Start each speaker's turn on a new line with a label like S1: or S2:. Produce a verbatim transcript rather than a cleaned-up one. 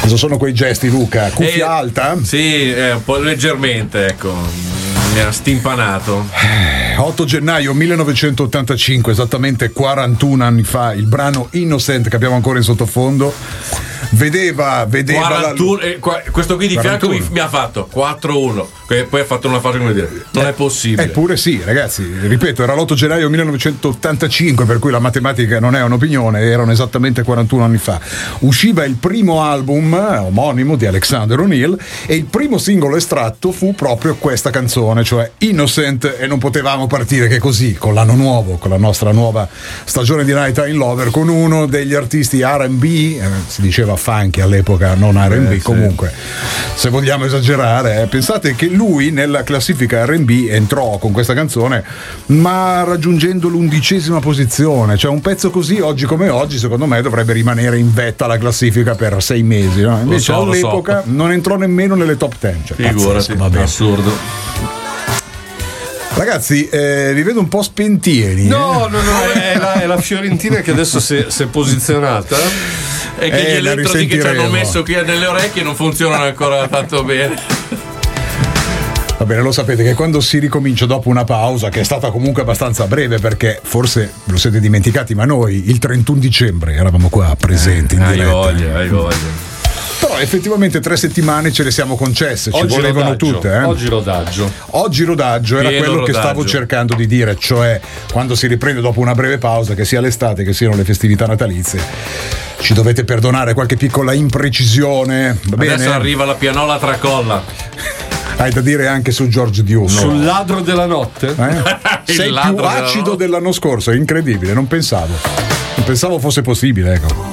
S1: Cosa sono quei gesti, Luca? Cuffia
S2: Eh,
S1: alta?
S2: Sì, eh, un po' leggermente, ecco. Mi ha stimpanato.
S1: otto gennaio millenovecentottantacinque, esattamente quarantuno anni fa, il brano Innocent che abbiamo ancora in sottofondo vedeva vedeva
S2: quarantuno,
S1: la...
S2: eh, qua- questo qui di fianco mi, mi ha fatto quattro uno, poi ha fatto una fase come dire non è possibile.
S1: Eppure sì, ragazzi, ripeto, era l'otto gennaio millenovecentottantacinque, per cui la matematica non è un'opinione, erano esattamente quarantuno anni fa. Usciva il primo album omonimo di Alexander O'Neal e il primo singolo estratto fu proprio questa canzone, cioè Innocent, e non potevamo partire che così, con l'anno nuovo, con la nostra nuova stagione di Night Time Lover, con uno degli artisti R and B, eh, si diceva funky all'epoca, non R and B,
S2: eh,
S1: comunque, sì. Se vogliamo esagerare, eh, pensate che lui nella classifica R and B entrò con questa canzone, ma raggiungendo l'undicesima posizione, cioè un pezzo così oggi come oggi secondo me dovrebbe rimanere in vetta alla classifica per sei mesi, no? Invece
S2: so,
S1: all'epoca
S2: so.
S1: non entrò nemmeno nelle top ten, cioè,
S2: Figurati,
S1: vabbè.
S2: assurdo.
S1: Ragazzi, eh, vi vedo un po' spentieri.
S3: No,
S1: eh?
S3: no, no, è la, è la Fiorentina che adesso si è, si è posizionata.
S2: E che
S1: Eh,
S2: gli
S1: la
S2: elettrodi che ci hanno
S1: risentiremo.
S2: messo qui nelle orecchie non funzionano ancora tanto bene.
S1: Va bene, lo sapete che quando si ricomincia dopo una pausa, che è stata comunque abbastanza breve, perché forse ve lo siete dimenticati, ma noi il trentuno dicembre eravamo qua presenti in
S2: Hai
S1: diretta.
S2: voglia, hai voglia.
S1: Però effettivamente tre settimane ce le siamo concesse, ci
S3: Oggi
S1: volevano
S3: rodaggio,
S1: tutte. Eh?
S3: Oggi rodaggio.
S1: Oggi rodaggio era
S2: Pieno
S1: quello che
S2: rodaggio.
S1: stavo cercando di dire, cioè quando si riprende dopo una breve pausa, che sia l'estate che siano le festività natalizie, ci dovete perdonare qualche piccola imprecisione. Va bene?
S2: Adesso arriva la pianola tracolla.
S1: Hai da dire anche su George Duke.
S3: Sul ladro della notte?
S1: Eh?
S2: Il
S1: Sei più
S2: ladro della
S1: acido
S2: notte.
S1: dell'anno scorso, è incredibile, non pensavo. Non pensavo fosse possibile, ecco.